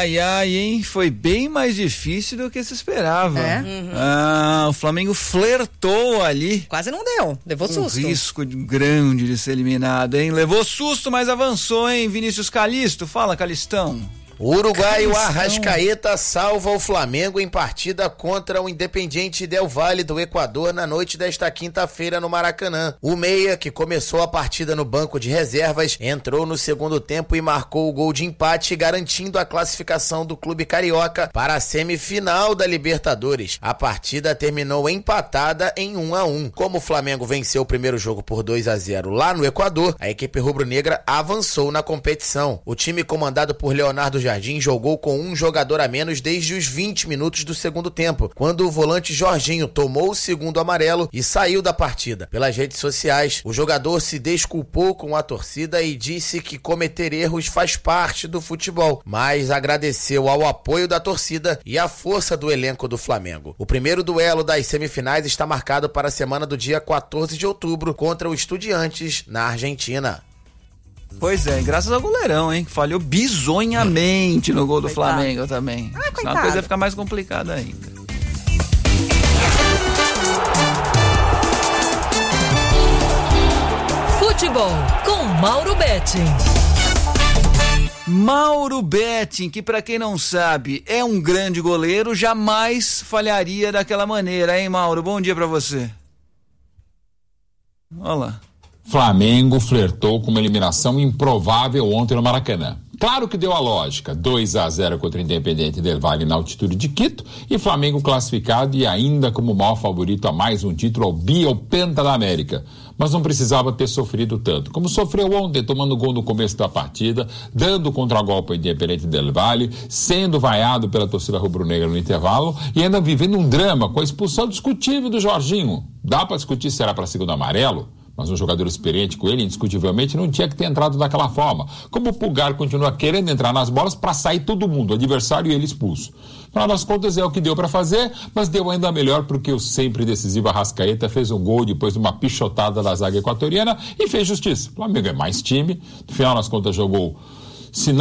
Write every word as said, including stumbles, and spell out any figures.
ai, ai, hein? Foi bem mais difícil do que se esperava. É? Uhum. Ah, o Flamengo flertou ali. Quase não deu, levou um susto. Risco grande de ser eliminado, hein? Levou susto, mas avançou, hein? Vinícius Calisto, fala, Calistão. O uruguaio Arrascaeta salva o Flamengo em partida contra o Independiente Del Valle do Equador na noite desta quinta-feira no Maracanã. O meia, que começou a partida no banco de reservas, entrou no segundo tempo e marcou o gol de empate, garantindo a classificação do clube carioca para a semifinal da Libertadores. A partida terminou empatada em um a um. Como o Flamengo venceu o primeiro jogo por dois a zero lá no Equador, a equipe rubro-negra avançou na competição. O time comandado por Leonardo Jardim Jardim jogou com um jogador a menos desde os vinte minutos do segundo tempo, quando o volante Jorginho tomou o segundo amarelo e saiu da partida. Pelas redes sociais, o jogador se desculpou com a torcida e disse que cometer erros faz parte do futebol, mas agradeceu ao apoio da torcida e à força do elenco do Flamengo. O primeiro duelo das semifinais está marcado para a semana do dia quatorze de outubro contra o Estudiantes, na Argentina. Pois é, graças ao goleirão, hein? Falhou bizonhamente no gol do coitado. Flamengo também. Ah, Senão a coisa ia ficar mais complicada ainda. Futebol com Mauro Betting. Mauro Betting, que pra quem não sabe, é um grande goleiro, jamais falharia daquela maneira, hein, Mauro? Bom dia pra você. Olha lá. Flamengo flertou com uma eliminação improvável ontem no Maracanã. Claro que deu a lógica, dois a zero contra o Independiente Del Valle na altitude de Quito e Flamengo classificado e ainda como maior favorito a mais um título ao bi ou penta da América. Mas não precisava ter sofrido tanto, como sofreu ontem, tomando gol no começo da partida, dando contragolpe ao Independiente Del Valle, sendo vaiado pela torcida rubro-negra no intervalo e ainda vivendo um drama com a expulsão discutível do Jorginho. Dá para discutir se era para segundo amarelo? Mas um jogador experiente com ele, indiscutivelmente, não tinha que ter entrado daquela forma. Como o Pulgar continua querendo entrar nas bolas para sair todo mundo, o adversário e ele expulso. No final das contas é o que deu para fazer, mas deu ainda melhor porque o sempre decisivo Arrascaeta fez um gol depois de uma pichotada da zaga equatoriana e fez justiça. O Flamengo é mais time, no final das contas jogou, se não